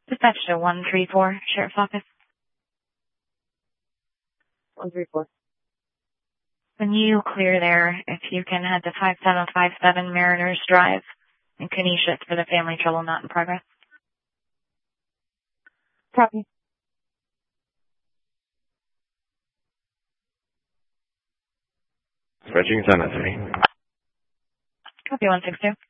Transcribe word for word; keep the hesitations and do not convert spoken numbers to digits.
Dispatch to one three four, Sheriff's Office. one three four. When you clear there, if you can head to five seven five seven Mariners Drive in Kenesha for the family trouble not in progress. Copy. Dispatching San Jose. Copy one six two.